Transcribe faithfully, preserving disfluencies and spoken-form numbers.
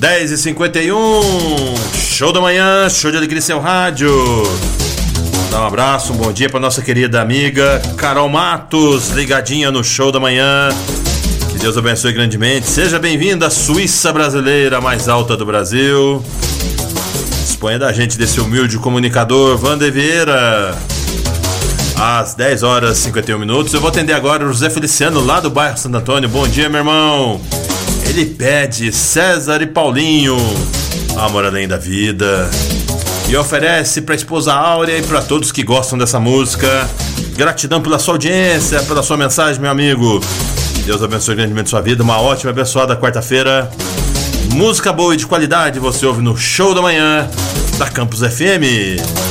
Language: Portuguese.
dez e cinquenta e um, show da manhã, show de alegria, seu rádio. Dá um abraço, um bom dia para nossa querida amiga Carol Matos, ligadinha no show da manhã. Que Deus abençoe grandemente. Seja bem-vinda à Suíça brasileira, mais alta do Brasil. Disponha da gente desse humilde comunicador Wander Vieira. Às dez horas e cinquenta e um minutos. Eu vou atender agora o José Feliciano, lá do bairro Santo Antônio. Bom dia, meu irmão. Ele pede César e Paulinho, Amor Além da Vida, e oferece para a esposa Áurea e para todos que gostam dessa música. Gratidão pela sua audiência, pela sua mensagem, meu amigo. Deus abençoe grandemente sua vida. Uma ótima e abençoada quarta-feira. Música boa e de qualidade você ouve no Show da Manhã da Campus F M.